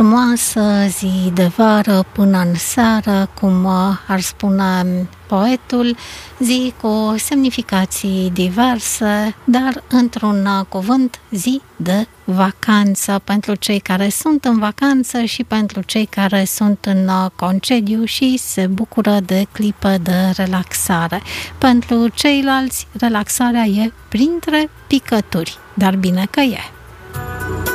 Frumoasă zi de vară până în seară, cum ar spune poetul, zi cu semnificații diverse, dar într-un cuvânt, zi de vacanță pentru cei care sunt în vacanță și pentru cei care sunt în concediu și se bucură de clipă de relaxare. Pentru ceilalți, relaxarea e printre picături, dar bine că e.